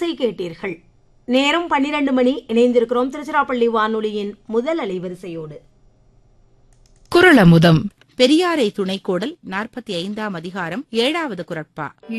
இன்னிசை கேட்டீர்கள். நேரம் 12 மணி. இணைந்திருக்கிறோம் திருச்சிராப்பள்ளி வானொலியின் முதல் அலைவரிசையோடு. குறளமுதம். பெரியாரை துணைக்கோடல் 45ஆம் அதிகாரம் 7வது குறட்பா.